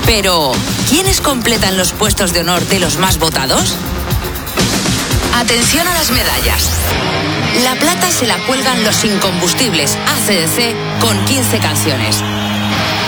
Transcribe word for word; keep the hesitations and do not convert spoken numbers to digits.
Pero, ¿quiénes completan los puestos de honor de los más votados? Atención a las medallas. La plata se la cuelgan los incombustibles A C D C con quince canciones.